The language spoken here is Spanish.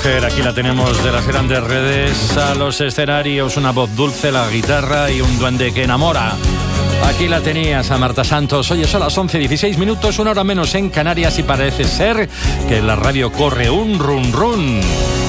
mujer, aquí la tenemos de las grandes redes a los escenarios, una voz dulce, la guitarra y un duende que enamora. Aquí la tenías a Marta Santos. Oye, son las 11:16, una hora menos en Canarias y parece ser que la radio corre un run run.